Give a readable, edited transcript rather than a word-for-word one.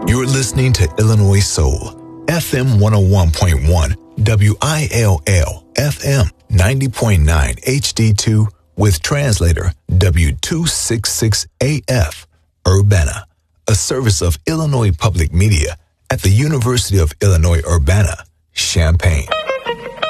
You're listening to Illinois Soul, FM 101.1, WILL, FM 90.9 HD2 with translator W266AF, Urbana, a service of Illinois Public Media at the University of Illinois Urbana, Champaign.